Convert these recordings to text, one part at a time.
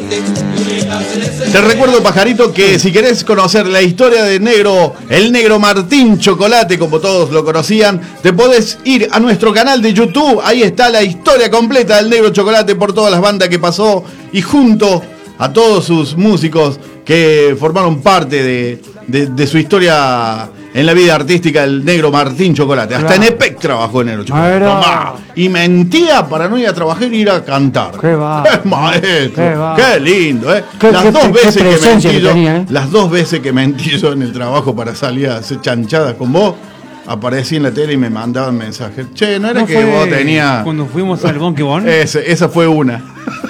Te recuerdo, pajarito, que si querés conocer la historia de negro, el negro Martín Chocolate, como todos lo conocían, te podés ir a nuestro canal de YouTube. Ahí está la historia completa del negro Chocolate por todas las bandas que pasó y junto a todos sus músicos que formaron parte de su historia en la vida artística, el negro Martín Chocolate. Hasta en EPEC trabajó el negro Chocolate. Tomá. Y mentía para no ir a trabajar y ir a cantar. ¡Qué va! ¡Qué maestro! ¡Qué lindo! Las dos veces que mentí yo en el trabajo para salir a hacer chanchadas con vos, aparecí en la tele y me mandaban mensajes. Che, ¿no era que vos tenías...? Cuando fuimos al Bonquebón. Esa fue una.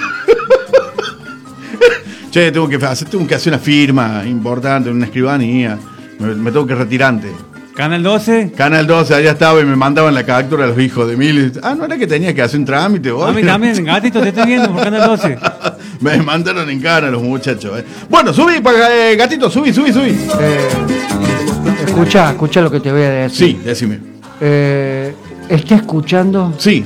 Che, tengo que hacer una firma importante en una escribanía. Me tengo que retirar antes. Canal 12. Canal 12, allá estaba y me mandaban la captura de los hijos de mil. ¿No era que tenía que hacer un trámite? A mí también, gatito, te estoy viendo por Canal 12. Me mandaron en cara los muchachos. Bueno, subí, gatito, subí. Escucha lo que te voy a decir. Sí, decime. ¿Está escuchando? Sí.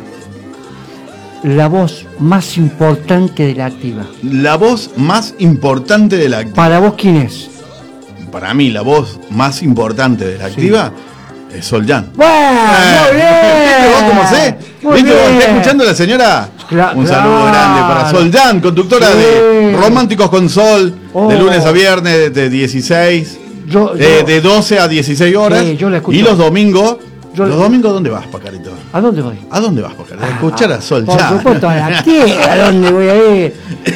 La voz más importante de la activa. La voz más importante de la activa. ¿Para vos quién es? Para mí, la voz más importante de la activa es Sol Jan. ¡Bueno! ¡Muy bien! ¿Viste vos cómo sé? ¿Viste vos? ¿Está escuchando la señora? Un saludo grande para Sol Jan, conductora de Románticos con Sol, de lunes a viernes, de 16, de 12 a 16 horas. Sí, yo la escucho. Y los domingos. ¿Los domingos dónde vas, Pajarito? ¿A dónde voy? ¿A dónde vas, Pajarito? A escuchar a Sol Jan. Por supuesto, a la tierra, ¿a dónde voy a ir?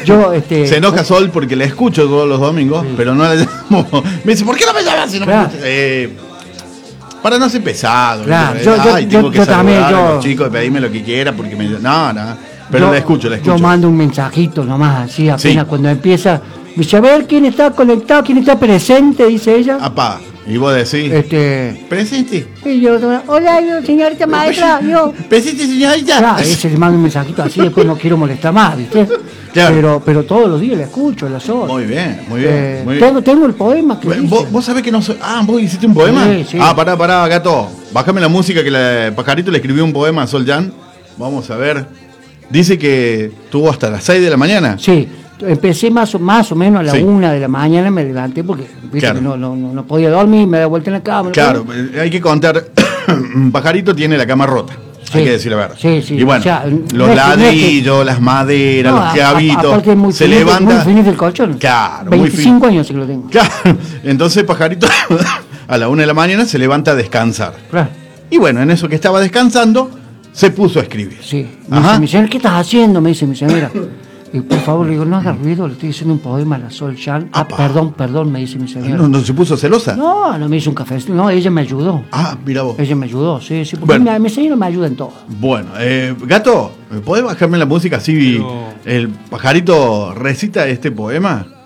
Se enoja Sol porque la escucho todos los domingos, pero no la llamo. Me dice, ¿por qué no me llamas si no me escuchas? Para no ser pesado. Claro, tengo que yo también. a los chicos, pedirme lo que quiera porque me... No. Pero la escucho. Yo mando un mensajito nomás, así apenas cuando empieza. Me dice, a ver quién está conectado, quién está presente, dice ella. Apá. Y vos decís, presente. Y yo, hola, señorita maestra, yo. Presente, señorita. Claro, ese le mando un mensajito así, después no quiero molestar más, ¿viste? Claro. Pero todos los días la escucho, la soy. Muy bien. Tengo el poema que ¿Vos sabés que no soy... ¿vos hiciste un poema? Sí. Pará, gato. Bájame la música que Pajarito le escribió un poema a Sol Jan. Vamos a ver. Dice que tuvo hasta las 6 de la mañana. Sí. Empecé más o menos a la 1 de la mañana, me levanté porque ¿viste? Que no podía dormir, me da vuelta en la cama. Claro, hay que contar, Pajarito tiene la cama rota, hay que decir la verdad. Sí. Y bueno, los ladrillos, las maderas, los clavitos, se levanta. Muy finito el colchón. Claro, 25 años que lo tengo. Claro, entonces Pajarito a la 1 de la mañana se levanta a descansar. Claro. Y bueno, en eso que estaba descansando, se puso a escribir. Sí. Me dice, mi señora, ¿qué estás haciendo? Me dice mi señora. Y por favor, le digo, no hagas ruido, le estoy diciendo un poema a la Sol Jan. Perdón, me dice mi señora. ¿No se puso celosa? No me hizo un café. No, ella me ayudó. Mira vos. Ella me ayudó, sí, porque mi señora me ayuda en todo. Bueno, gato, ¿podés bajarme la música así el Pajarito recita este poema?